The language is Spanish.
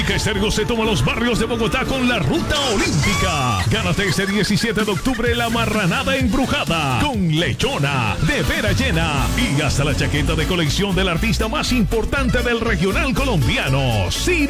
Omega Estéreo se toma los barrios de Bogotá con la Ruta Olímpica. Gánate este 17 de octubre la marranada embrujada con lechona, de vera llena y hasta la chaqueta de colección del artista más importante del regional colombiano, Ciro